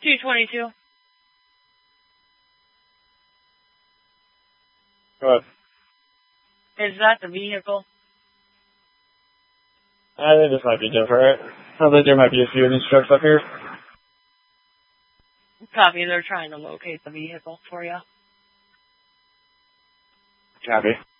222. Go ahead. Is that the vehicle? I think this might be different. I think there might be a few of these trucks up here. Copy, they're trying to locate the vehicle for you. Copy.